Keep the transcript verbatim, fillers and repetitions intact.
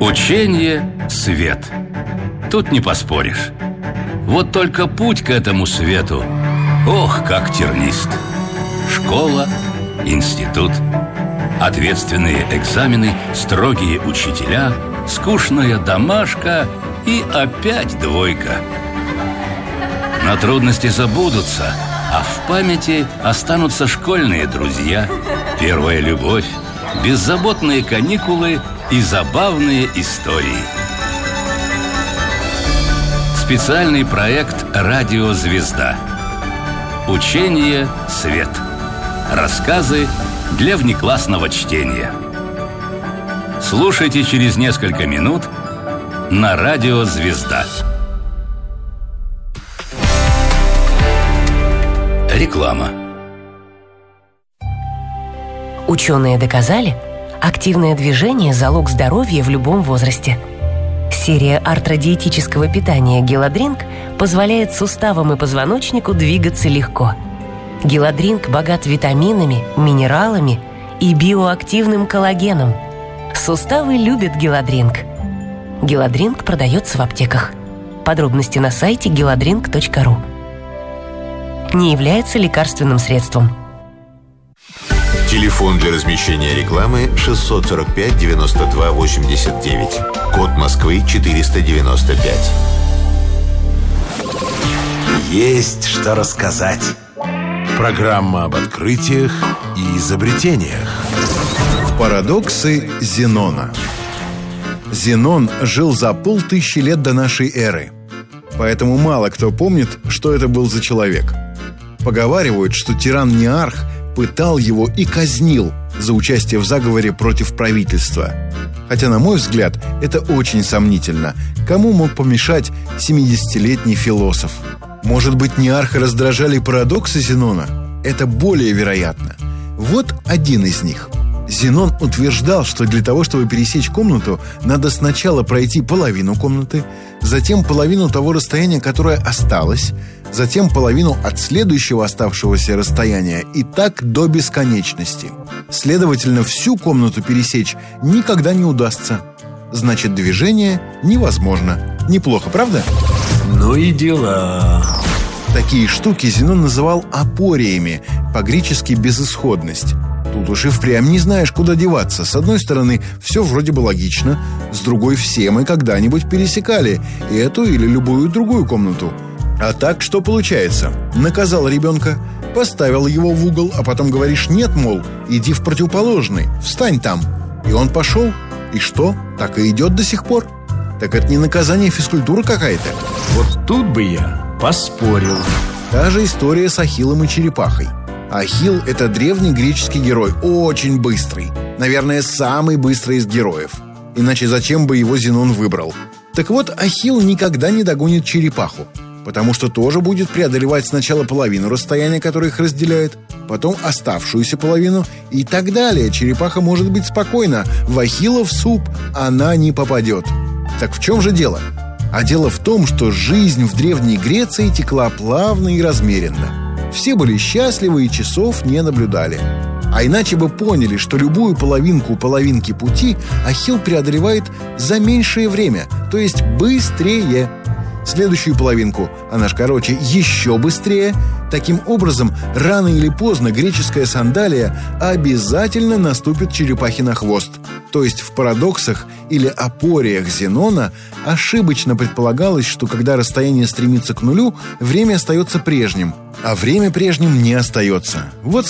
Учение – свет. Тут не поспоришь. Вот только путь к этому свету, ох, как тернист. Школа, институт, ответственные экзамены, строгие учителя, скучная домашка и опять двойка. Но трудности забудутся, а в памяти останутся школьные друзья, первая любовь, беззаботные каникулы и забавные истории. Специальный проект «Радио Звезда». Учение «Свет». Рассказы для внеклассного чтения. Слушайте через несколько минут на «Радио Звезда». Реклама. Ученые доказали, активное движение – залог здоровья в любом возрасте. Серия артродиетического питания «Геладринк» позволяет суставам и позвоночнику двигаться легко. «Геладринк» богат витаминами, минералами и биоактивным коллагеном. Суставы любят «Геладринк». «Геладринк» продается в аптеках. Подробности на сайте геладринк точка ру. Не является лекарственным средством. Телефон для размещения рекламы шестьсот сорок пять девяносто два восемьдесят девять. Код Москвы четыреста девяносто пять. Есть что рассказать. Программа об открытиях и изобретениях. Парадоксы Зенона. Зенон жил за полтысячи лет до нашей эры. Поэтому мало кто помнит, что это был за человек. Поговаривают, что тиран Неарх пытал его и казнил за участие в заговоре против правительства. Хотя, на мой взгляд, это очень сомнительно. Кому мог помешать семидесятилетний философ? Может быть, Неарха раздражали парадоксы Зенона? Это более вероятно. Вот один из них. Зенон утверждал, что для того, чтобы пересечь комнату, надо сначала пройти половину комнаты, затем половину того расстояния, которое осталось, затем половину от следующего оставшегося расстояния, и так до бесконечности. Следовательно, всю комнату пересечь никогда не удастся. Значит, движение невозможно. Неплохо, правда? Ну и дела. Такие штуки Зенон называл апориями, по-гречески «безысходность». Тут уж и впрямь не знаешь, куда деваться. С одной стороны, все вроде бы логично, с другой, все мы когда-нибудь пересекали эту или любую другую комнату. А так что получается? Наказал ребенка, поставил его в угол, а потом говоришь: нет, мол, иди в противоположный, встань там. И он пошел. И что? Так и идет до сих пор. Так это не наказание, физкультура какая-то. Вот тут бы я поспорил. Та же история с Ахиллом и черепахой. Ахилл – это древний греческий герой, очень быстрый. Наверное, самый быстрый из героев. Иначе зачем бы его Зенон выбрал? Так вот, Ахилл никогда не догонит черепаху, потому что тоже будет преодолевать сначала половину расстояния, которое их разделяет, потом оставшуюся половину и так далее. Черепаха может быть спокойна, в Ахиллов суп она не попадет. Так в чем же дело? А дело в том, что жизнь в Древней Греции текла плавно и размеренно. Все были счастливы и часов не наблюдали. А иначе бы поняли, что любую половинку половинки пути Ахилл преодолевает за меньшее время, то есть быстрее. Следующую половинку, она ж короче, еще быстрее. Таким образом, рано или поздно греческая сандалия обязательно наступит черепахе на хвост. То есть в парадоксах или апориях Зенона ошибочно предполагалось, что когда расстояние стремится к нулю, время остается прежним, а время прежним не остается. Вот